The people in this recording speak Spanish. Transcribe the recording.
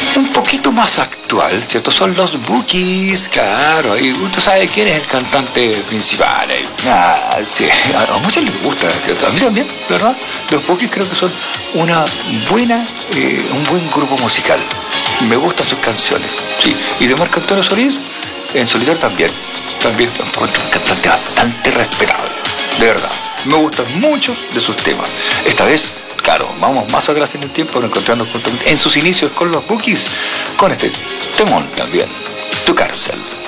un poquito más actual, ¿cierto? Son los Bukis, claro, y usted sabe quién es el cantante principal. Sí, a muchos les gusta, ¿cierto? A mí también, ¿verdad? Los Bukis creo que son una buena, un buen grupo musical. Me gustan sus canciones, sí. Y de Marco Antonio Solís, en solitario también lo encuentro un cantante bastante respetable, de verdad. Me gustan muchos de sus temas. Esta vez, claro, vamos más atrás en el tiempo, encontrando en sus inicios con los Bukis, con este temón también, Tu Cárcel.